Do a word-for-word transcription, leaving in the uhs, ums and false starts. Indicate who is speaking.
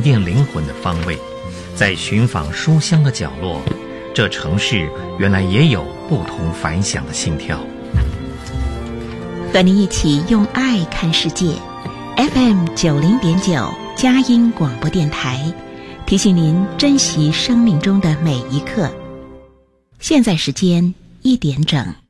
Speaker 1: 淀灵魂的方位，在寻访书香的角落，这城市原来也有不同凡响的心跳。
Speaker 2: 和您一起用爱看世界 ，F M 九零点九佳音广播电台，提醒您珍惜生命中的每一刻。现在时间一点整。